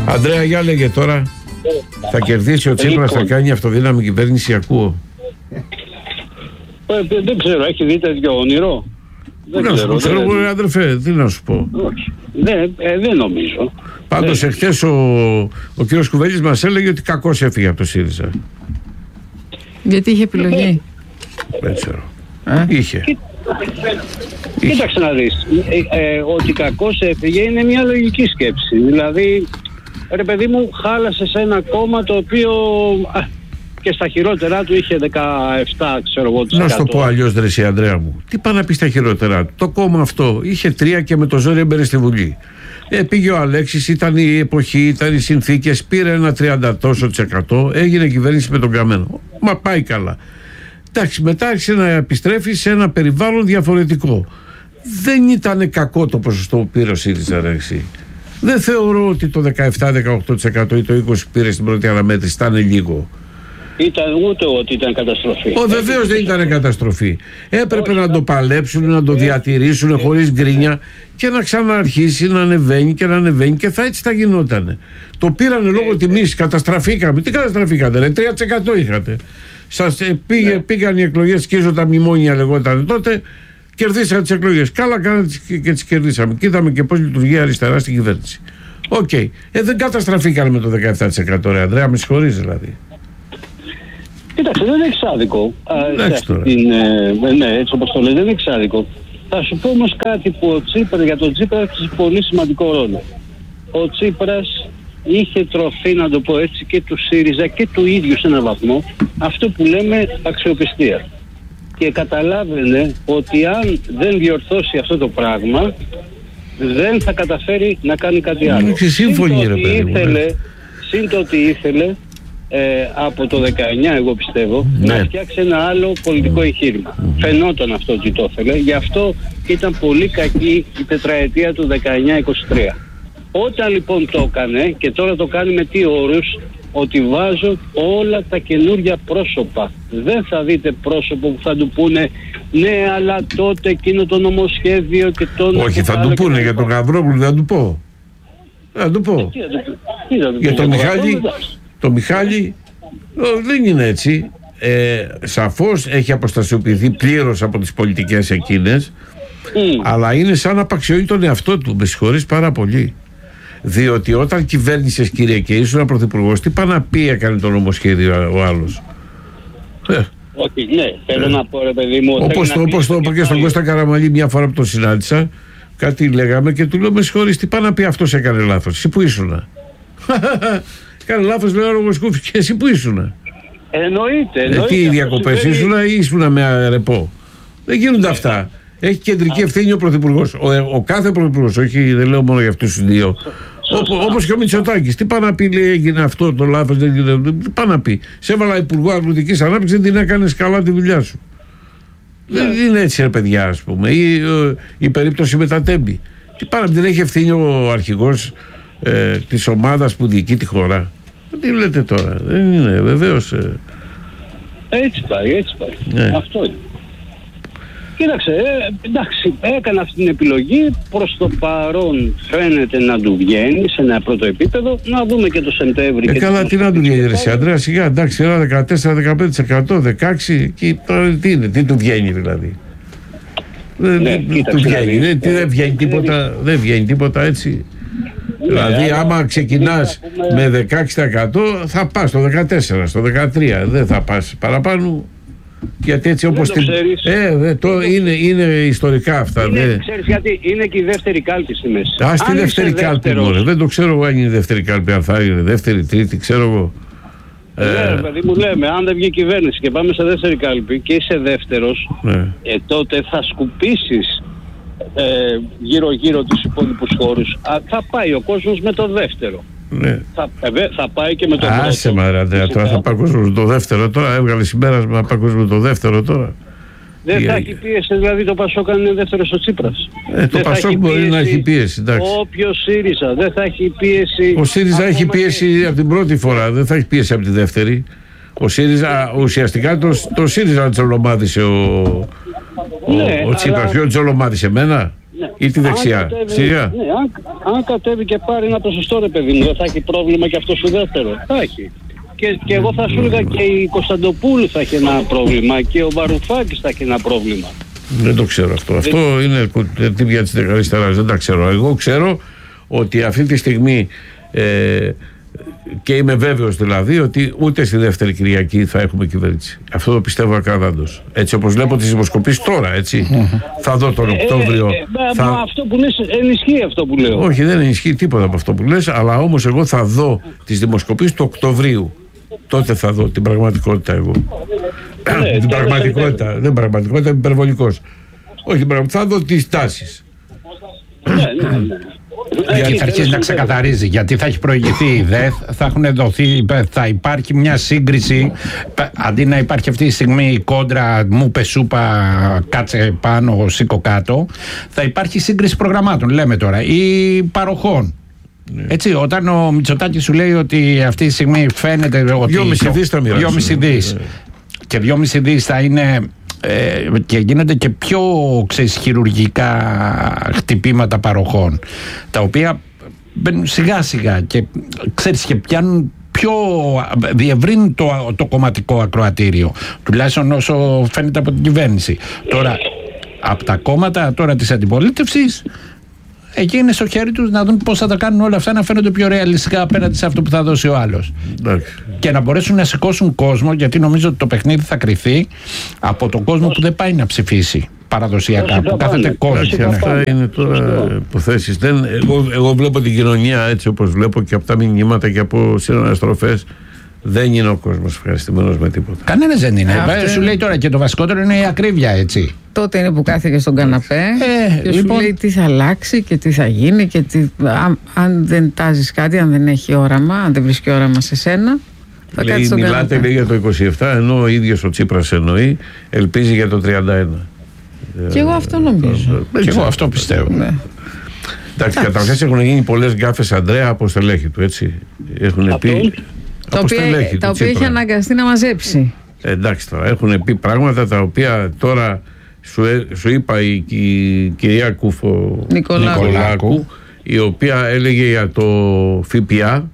Ανδρέα, για λέγε τώρα. Θα κερδίσει ο Τσίπρας, θα κάνει αυτοδύναμη κυβέρνηση, ακούω. Δεν ξέρω, έχει δει τέτοιο όνειρο? Δεν ξέρω, αδερφέ, τι να σου πω. Δεν νομίζω. Πάντως εχθές ο κύριος Κουβέλης μας έλεγε ότι κακώς έφυγε από το ΣΥΡΙΖΑ. Γιατί είχε επιλογή? Δεν ξέρω. Είχε. Κοίταξε να δεις. Ότι κακώς έφυγε είναι μια λογική σκέψη. Δηλαδή, ρε παιδί μου, χάλασε σε ένα κόμμα το οποίο και στα χειρότερά του είχε 17, ξέρω εγώ. Να σου το πω αλλιώς, ρε εσύ, Ανδρέα μου. Τι πάει να πει στα χειρότερά του? Το κόμμα αυτό είχε 3 και με το ζόρι έμπαινε στη Βουλή. Πήγε ο Αλέξης, ήταν η εποχή, ήταν οι συνθήκες, πήρε ένα 30 τόσο %, έγινε κυβέρνηση με τον Καμένο. Μα πάει καλά. Εντάξει, μετά άρχισε να επιστρέφει σε ένα περιβάλλον διαφορετικό. Δεν ήταν κακό το ποσοστό που πήρε ο ΣΥΡΙΖΑ, ρε εσύ. Δεν θεωρώ ότι το 17-18% ή το 20% που πήρε στην πρώτη αναμέτρηση ήταν λίγο. Ήταν ούτε ότι ήταν καταστροφή. Βεβαίως δεν ήταν καταστροφή. Έπρεπε να το παλέψουν, να το διατηρήσουν χωρίς γκρίνια και να ξαναρχίσει να ανεβαίνει και να ανεβαίνει, και έτσι θα γινότανε. Το πήρανε λόγω τιμής, καταστραφήκαμε. Τι καταστραφήκατε, ρε? 3% είχατε. Πήγαν οι εκλογές, σκίζω τα μνημόνια λεγόταν τότε, κερδίσαμε τις εκλογές. Καλά κάνατε και τις κερδίσαμε. Και είδαμε και πώς λειτουργεί αριστερά στην κυβέρνηση. Οκ. Δεν καταστραφήκανε με το 17%, ρε Ανδρέα, με συγχωρείς δηλαδή. Κοίταξε, δεν έχεις άδικο. Ναι, έτσι όπως το λέει, δεν έχεις άδικο. Θα σου πω όμως κάτι που για τον Τσίπρα έχει πολύ σημαντικό ρόλο. Ο Τσίπρας είχε τροφή, να το πω έτσι, και του ΣΥΡΙΖΑ και του ίδιου σε έναν βαθμό, αυτό που λέμε αξιοπιστία. Και καταλάβαινε ότι αν δεν διορθώσει αυτό το πράγμα, δεν θα καταφέρει να κάνει κάτι άλλο. Συν το ότι ήθελε από το 19, εγώ πιστεύω, να φτιάξει ένα άλλο πολιτικό εγχείρημα. Φαινόταν αυτό ότι το ήθελε, γι' αυτό ήταν πολύ κακή η τετραετία του 19-23. Όταν λοιπόν το έκανε, και τώρα το κάνει με τι όρους? Ότι βάζω όλα τα καινούργια πρόσωπα. Δεν θα δείτε πρόσωπο που θα του πούνε ναι, αλλά τότε εκείνο το νομοσχέδιο και το... Όχι, θα του πούνε για τον Γαβρόπουλο, δεν θα του πω. Θα του πω. Για τον Μιχάλη, το Μιχάλη δεν είναι έτσι. Σαφώς έχει αποστασιοποιηθεί πλήρως από τις πολιτικές εκείνες, αλλά είναι σαν να απαξιώνει τον εαυτό του. Με συγχωρείς πάρα πολύ. Διότι όταν κυβέρνησες, κύριε, και ήσουν πρωθυπουργός, τι πάει να πει έκανε το νομοσχέδιο ο άλλος? Όχι, ναι, θέλω να πω, ρε παιδί μου, όπως το είπα και στον Κώστα Καραμαλή μια φορά που τον συνάντησα, κάτι λέγαμε και του λέω με συγχωρείς, τι πάει να πει αυτός έκανε λάθος? Εσύ που ήσουνα? Έκανε λάθος με ο Σκούφης, και εσύ που ήσουνα? Εννοείται. Τι διακοπές ήσουνα ή ήσουνα με αρεπό? Δεν γίνονται αυτά. Έχει κεντρική ευθύνη ο πρωθυπουργός. Ο κάθε πρωθυπουργός, όχι, δεν λέω μόνο για αυτούς τους δύο. Όπως και ο Μητσοτάκης. Τι πάει να πει, λέει, έγινε αυτό το λάθος, δεν έγινε. Τι πάει να πει? Σε έβαλα υπουργό αγροτικής ανάπτυξης, δεν την έκανες καλά τη δουλειά σου. Δεν είναι έτσι, ρε παιδιά, ας πούμε. Ή η περίπτωση με τα Τέμπη. Τι πάει να πει, δεν έχει ευθύνη ο αρχηγός της ομάδας που διοικεί τη χώρα? Τι λέτε τώρα? Δεν είναι, βεβαίως. Έτσι πάει. Ναι. Αυτό είναι. Κοίταξε, εντάξει, έκανε αυτή την επιλογή. Προς το παρόν φαίνεται να του βγαίνει σε ένα πρώτο επίπεδο. Να δούμε και το Σεπτέμβρη. Καλά, τι να του βγαίνει, ρε Ανδρέα, σιγά, εντάξει, ένα 14-15%, 16%, και τώρα τι είναι, τι του βγαίνει δηλαδή? Δεν βγαίνει τίποτα έτσι. Δηλαδή, άμα ξεκινάς με 16%, θα πας στο 14%, στο 13%, δεν θα πας παραπάνω. Γιατί έτσι όπως είναι ιστορικά αυτά. Ξέρεις γιατί? Είναι και η δεύτερη κάλπη στη μέση. Στη δεύτερη κάλπη, δεν το ξέρω εγώ αν είναι η δεύτερη κάλπη, αν θα είναι δεύτερη, τρίτη, ξέρω εγώ. Ναι, παιδί μου, λέμε, αν δεν βγει κυβέρνηση και πάμε σε δεύτερη κάλπη και είσαι δεύτερος, τότε θα σκουπίσεις γύρω-γύρω τους υπόλοιπους χώρους. Θα πάει ο κόσμος με το δεύτερο. Ναι. Θα πάει και με το πρώτο. Άσε μαραντέα, τώρα θα πάει κόσμο με το δεύτερο. Τώρα έβγαλε συμπέρασμα να πάει κόσμο με το δεύτερο τώρα. Δεν θα έχει πίεση, δηλαδή το Πασόκ αν είναι δεύτερο ο Τσίπρας. Το Πασόκ μπορεί να έχει πίεση, εντάξει. Όποιο ΣΥΡΙΖΑ δεν θα έχει πίεση. Ο ΣΥΡΙΖΑ έχει πίεση από την πρώτη φορά, δεν θα έχει πίεση από τη δεύτερη. Ο ΣΥΡΙΖΑ, ουσιαστικά το ΣΥΡΙΖΑ τσολομάτισε ο Τσίπρας. Ποιο τσολομάτισε? Εμένα? ή τη δεξιά. Σιγά. Ναι, αν κατέβει και πάρει ένα ποσοστό, ρε παιδί μου, δεν θα έχει πρόβλημα και αυτό σου δεύτερο. Θα έχει. Και εγώ θα σου έλεγα και η Κωνσταντοπούλου θα έχει ένα πρόβλημα και ο Βαρουφάκης θα έχει ένα πρόβλημα. Δεν το ξέρω αυτό. Αυτό είναι τύπια της αριστεράς. Δεν τα ξέρω. Εγώ ξέρω ότι αυτή τη στιγμή και είμαι βέβαιος δηλαδή ότι ούτε στη δεύτερη Κυριακή θα έχουμε κυβέρνηση. Αυτό το πιστεύω ακράδαντος. Έτσι όπως βλέπω τις δημοσκοπήσεις τώρα, έτσι. Θα δω τον Οκτώβριο. Αυτό που λες ενισχύει αυτό που λέω. Όχι, δεν ενισχύει τίποτα από αυτό που λες, αλλά όμως εγώ θα δω τις δημοσκοπήσεις του Οκτωβρίου. Τότε θα δω την πραγματικότητα εγώ. Την πραγματικότητα. Δεν πραγματικότητα, είμαι υπερβολικός. Όχι, θα δω τις τάσεις. Γιατί θα αρχίσει να ξεκαθαρίζει, γιατί θα έχει προηγηθεί η ΔΕΘ, θα έχουν δοθεί, θα υπάρχει μια σύγκριση, αντί να υπάρχει αυτή τη στιγμή η κόντρα μου πεσούπα κάτσε πάνω σήκω κάτω, θα υπάρχει σύγκριση προγραμμάτων, λέμε τώρα, ή παροχών. Έτσι, όταν ο Μητσοτάκης σου λέει ότι αυτή τη στιγμή φαίνεται ότι 2,5 δις θα μοιράσουν. 2,5 δις και 2,5 δις θα είναι και γίνονται και πιο χειρουργικά χτυπήματα παροχών, τα οποία μπαίνουν σιγά σιγά και ξέρεις και πιάνουν πιο διευρύνουν το κομματικό ακροατήριο, τουλάχιστον όσο φαίνεται από την κυβέρνηση. Τώρα από τα κόμματα τώρα της αντιπολίτευσης, εκεί είναι στο χέρι τους να δουν πώς θα τα κάνουν όλα αυτά να φαίνονται πιο ρεαλιστικά απέναντι σε αυτό που θα δώσει ο άλλος. Και να μπορέσουν να σηκώσουν κόσμο, γιατί νομίζω ότι το παιχνίδι θα κριθεί από τον κόσμο που δεν πάει να ψηφίσει παραδοσιακά, που κάθεται κόσμο. Αυτά είναι τώρα υποθέσεις. Εγώ βλέπω την κοινωνία έτσι όπως βλέπω και από τα μηνύματα και από συναναστροφές. Δεν είναι ο κόσμος ευχαριστημένος με τίποτα. Κανένας δεν είναι. Σου λέει τώρα και το βασικότερο είναι η ακρίβεια, έτσι. Τότε είναι που κάθεται στον καναπέ και λοιπόν, σου λέει τι θα αλλάξει και τι θα γίνει και αν δεν τάζεις κάτι, αν δεν έχει όραμα, αν δεν βρίσκει όραμα σε σένα, θα κάτσεις στον καναπέ. Μιλάτε για το 27, ενώ ο ίδιος ο Τσίπρας εννοεί, ελπίζει για το 31. Και εγώ αυτό νομίζω. Και εγώ αυτό πιστεύω. Ναι. Εντάξει, καταρχάς έχουν γίνει πολλές γκάφες, Ανδρέα, από στελέχη του, έτσι. Έχουν πει. Τα οποία έχει αναγκαστεί να μαζέψει. Εντάξει τώρα, έχουν πει πράγματα τα οποία τώρα σου είπα η κυρία Κούφο Νικολάκου, η οποία έλεγε για το ΦΠΑ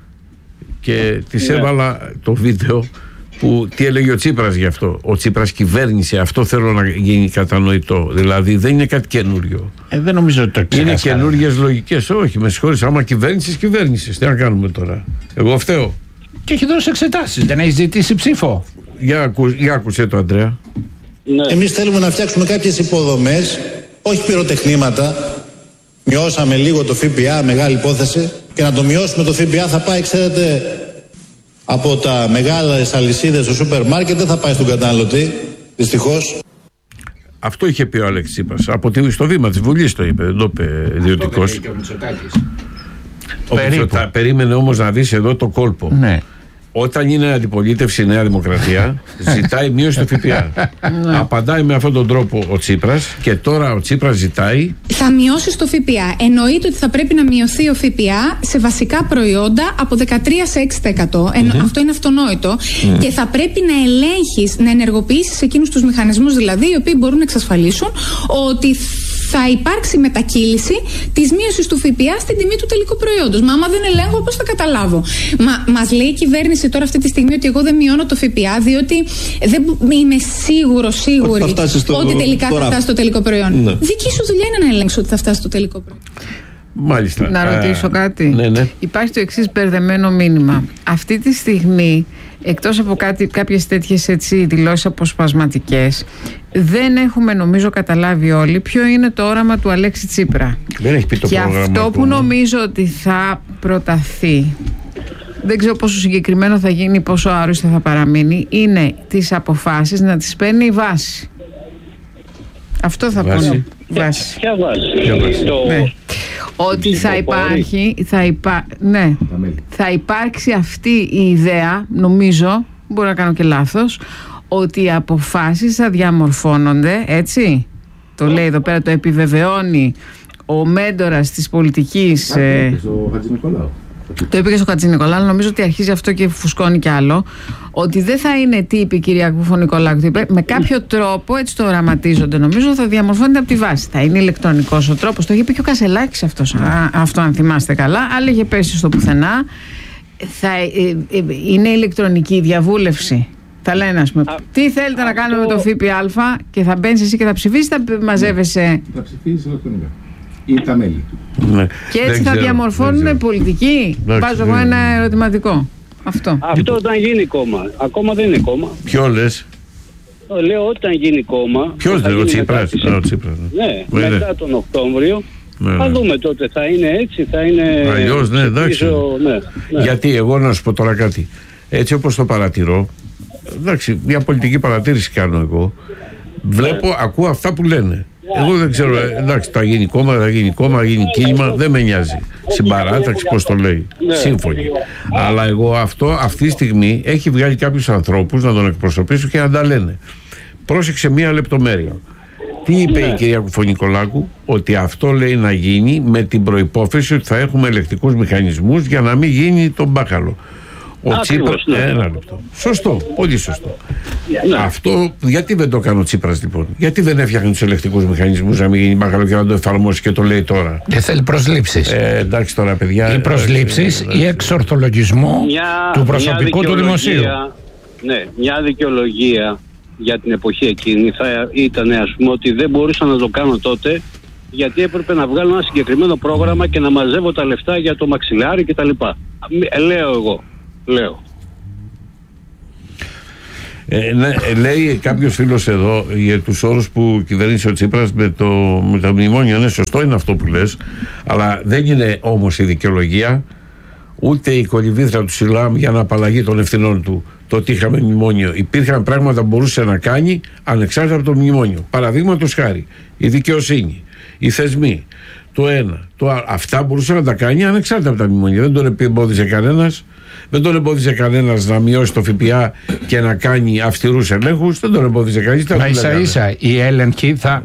και της έβαλα το βίντεο που τι έλεγε ο Τσίπρας γι' αυτό. Ο Τσίπρας κυβέρνησε, αυτό θέλω να γίνει κατανοητό. Δηλαδή δεν είναι κάτι καινούριο. Δεν νομίζω ότι το ξέχασα. Είναι καινούριες λογικές. Όχι, με συγχωρείς, άμα κυβέρνησες, τι να κάνουμε τώρα. Εγώ φταίω. Και έχει δώσει εξετάσεις, δεν έχει ζητήσει ψήφο. Για άκουσε το, Ανδρέα. Ναι. Εμείς θέλουμε να φτιάξουμε κάποιες υποδομές, όχι πυροτεχνήματα. Μειώσαμε λίγο το ΦΠΑ, μεγάλη υπόθεση. Και να το μειώσουμε το ΦΠΑ θα πάει, ξέρετε, από τα μεγάλες αλυσίδες στο σούπερ μάρκετ, δεν θα πάει στον καταναλωτή, δυστυχώς. Αυτό είχε πει ο Αλέξης Τσίπρας. Στο βήμα της Βουλής το είπε, δεν το είπε ιδιωτικός. Περίμενε όμως να δεις εδώ το κόλπο. Ναι. Όταν είναι αντιπολίτευση η Νέα Δημοκρατία, ζητάει μείωση του ΦΠΑ. Απαντάει με αυτόν τον τρόπο ο Τσίπρας και τώρα ο Τσίπρας ζητάει. Θα μειώσει το ΦΠΑ. Εννοείται ότι θα πρέπει να μειωθεί ο ΦΠΑ σε βασικά προϊόντα από 13% σε 6%. Αυτό είναι αυτονόητο. Και θα πρέπει να ελέγχεις, να ενεργοποιήσεις εκείνους τους μηχανισμούς δηλαδή, οι οποίοι μπορούν να εξασφαλίσουν ότι θα υπάρξει μετακύληση της μείωσης του ΦΠΑ στην τιμή του τελικού προϊόντος. Μα άμα δεν ελέγχω, πώς θα καταλάβω. Μας λέει η κυβέρνηση τώρα αυτή τη στιγμή ότι εγώ δεν μειώνω το ΦΠΑ, διότι δεν είμαι σίγουρη ότι τελικά θα φτάσει στο τελικό προϊόν. Ναι. Δική σου δουλειά είναι να ελέγξω ότι θα φτάσει στο τελικό προϊόν. Μάλιστα. Να ρωτήσω κάτι. Ναι. Υπάρχει το εξής μπερδεμένο μήνυμα. Αυτή τη στιγμή, εκτός από κάποιες τέτοιες δηλώσεις αποσπασματικές, δεν έχουμε νομίζω καταλάβει όλοι ποιο είναι το όραμα του Αλέξη Τσίπρα. Δεν έχει πει το πρόγραμμα. Και αυτό που νομίζω ότι θα προταθεί, δεν ξέρω πόσο συγκεκριμένο θα γίνει, πόσο άρρωστο θα παραμείνει, είναι τις αποφάσεις να τις παίρνει η βάση. Αυτό θα πούνε. Βάση. Ποια βάση? Ναι. Ότι θα υπάρξει αυτή η ιδέα, νομίζω, μπορώ να κάνω και λάθος, ότι οι αποφάσεις θα διαμορφώνονται, έτσι, το λέει εδώ πέρα, το επιβεβαιώνει ο μέντορας της πολιτικής. Ο Χατζηνικολάου. Το είπε και στο Χατζηνικολά, αλλά νομίζω ότι αρχίζει αυτό και φουσκώνει κι άλλο. Ότι δεν θα είναι τι είπε η κυρία Κουφωνικολάκου. Με κάποιο τρόπο, έτσι το οραματίζονται, νομίζω θα διαμορφώνεται από τη βάση. Θα είναι ηλεκτρονικός ο τρόπος. Το είχε πει και ο Κασελάκης αυτό, αν θυμάστε καλά. Αλλά είχε πέσει στο πουθενά. Θα είναι ηλεκτρονική διαβούλευση. Θα λένε, ας πούμε, τι θέλετε να κάνουμε με το ΦΠΑ και θα μπαίνεις εσύ και θα ψηφίσεις, θα μαζεύεσαι. Θα ψηφίσεις ηλεκτρονικά. Ή τα μέλη. Ναι. Και έτσι θα διαμορφώνουν πολιτική. Βάζω εγώ ένα ερωτηματικό. Αυτό όταν γίνει κόμμα. Ακόμα δεν είναι κόμμα. Ποιο λες? Λέω όταν γίνει κόμμα. Ποιος λέει, ο Τσίπρας? Ναι, μετά τον Οκτώβριο. Θα δούμε τότε, θα είναι έτσι, θα είναι. Αλλιώς, ναι, εντάξει. Ναι. Γιατί εγώ να σου πω τώρα κάτι. Έτσι όπως το παρατηρώ, εντάξει, μια πολιτική παρατήρηση κάνω εγώ. Βλέπω, ακούω αυτά που λένε. Εγώ δεν ξέρω, εντάξει, θα γίνει κόμμα, θα γίνει κίνημα, δεν με νοιάζει. Συμπαράταξη, πώς το λέει, σύμφωνοι. Αλλά εγώ αυτή τη στιγμή έχει βγάλει κάποιους ανθρώπους να τον εκπροσωπήσουν και να τα λένε. Πρόσεξε μία λεπτομέρεια. Τι είπε η κυρία Κουφωνικολάκου? Ότι αυτό λέει να γίνει με την προϋπόθεση ότι θα έχουμε ελεκτικούς μηχανισμούς για να μην γίνει τον μπάχαλο. Ο Τσίπρας, ένα λεπτό. Σωστό, πολύ σωστό. Αυτό γιατί δεν το έκανε ο Τσίπρας λοιπόν? Γιατί δεν έφτιαχνε τους ελεκτικούς μηχανισμούς να μην γίνει μπάχαλο και να το εφαρμόσει και το λέει τώρα? Δεν θέλει προσλήψεις. Εντάξει τώρα, παιδιά. Ή προσλήψεις ή εξορθολογισμό του προσωπικού του δημοσίου. Ναι, μια δικαιολογία για την εποχή εκείνη θα ήταν, ας πούμε, ότι δεν μπορούσα να το κάνω τότε γιατί έπρεπε να βγάλω ένα συγκεκριμένο πρόγραμμα και να μαζεύω τα λεφτά για το μαξιλάρι κτλ. Λέω εγώ. Λέει κάποιος φίλος εδώ για τους όρους που κυβέρνησε ο Τσίπρας με τα μνημόνια. Ναι, σωστό είναι αυτό που λες, αλλά δεν είναι όμως η δικαιολογία ούτε η κολυβήθρα του Σιλάμ για να απαλλαγεί των ευθυνών του το ότι είχαμε μνημόνιο. Υπήρχαν πράγματα που μπορούσε να κάνει ανεξάρτητα από το μνημόνιο. Παραδείγματος χάρη, η δικαιοσύνη, οι θεσμοί, το ένα, το άλλο. Αυτά μπορούσε να τα κάνει ανεξάρτητα από τα μνημόνια. Δεν τον εμπόδιζε κανένας. Δεν τον εμπόδιζε κανένας να μειώσει το ΦΠΑ και να κάνει αυστηρούς ελέγχους. Δεν τον εμπόδιζε κανείς. Μα ίσα-ίσα οι έλεγχοι θα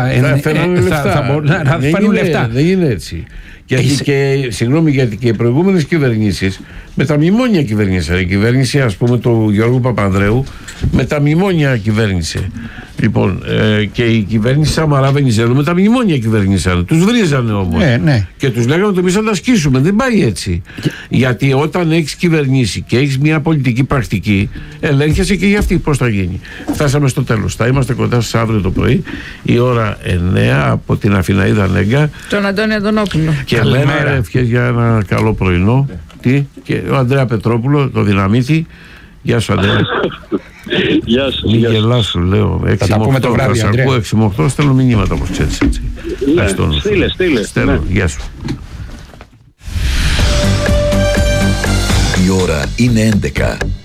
φέρουν λεφτά. Δεν είναι έτσι. Συγγνώμη, γιατί και οι προηγούμενες κυβερνήσεις με τα μνημόνια κυβέρνησαν. Η κυβέρνηση, ας πούμε, του Γιώργου Παπανδρέου με τα μνημόνια κυβέρνησε. Λοιπόν, και η κυβέρνηση Σαμαρά Βενιζέλου με τα μνημόνια κυβέρνησαν. Τους βρίζανε όμως. Ναι. Και τους λέγανε ότι εμείς θα τα ασκήσουμε. Δεν πάει έτσι. Γιατί όταν έχεις κυβερνήσει και έχεις μια πολιτική πρακτική, ελέγχεσαι και για αυτή πώς θα γίνει. Φτάσαμε στο τέλος. Θα είμαστε κοντά σας αύριο το πρωί, η ώρα 9 από την Αθηναίδα Νέγκα. Τον Αντώνη Αντωνόπουλο. Και λέμε ευχές για ένα καλό πρωινό. Και ο Ανδρέα Πετρόπουλο, το δυναμίτη. Γεια σου, Ανδρέα. Γεια σου. Μην γελάς, σου λέω. 6 θα τα πούμε το βράδυ, Ανδρέα. Ακούω 6 με 8, στέλνω μηνύματα όπως ξέρεις, έτσι. Στείλε. Στέλνω, γεια σου. Η ώρα είναι 11.